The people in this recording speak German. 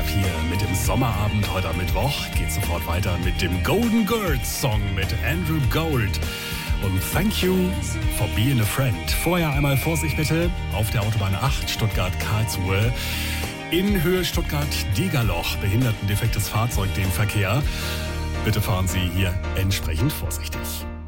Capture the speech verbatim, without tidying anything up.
Up hier mit dem Sommerabend heute am Mittwoch. Geht sofort weiter mit dem Golden Girls Song mit Andrew Gold. Und Thank You for Being a Friend. Vorher einmal Vorsicht bitte auf der Autobahn acht Stuttgart-Karlsruhe. In Höhe Stuttgart-Degerloch behindert ein defektes Fahrzeug den Verkehr. Bitte fahren Sie hier entsprechend vorsichtig.